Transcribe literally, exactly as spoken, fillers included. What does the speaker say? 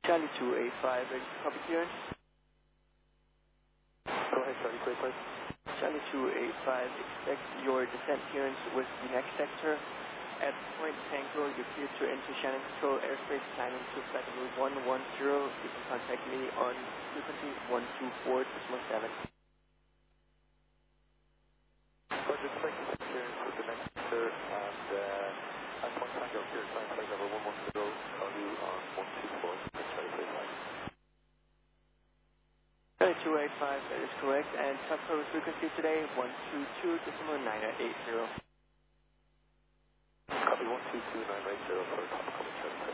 Charlie two eight five, ready for copy clearance. Go ahead, Charlie, quick, quick. Charlie two eight five, expect your descent clearance with the next sector. At Point Tango, you clear to enter Shannon Control airspace, climbing to flight level one one zero. You can contact me on frequency one two four decimal seven. Roger, expect clearance with the next sector, and uh, at Point Tango, clear climb flight level one one zero, call you on one two four, Charlie two eight five. Charlie two eight five, that is correct, and top total frequency today, one two two decimal nine eight zero. Copy one two two nine eight zero for top copy.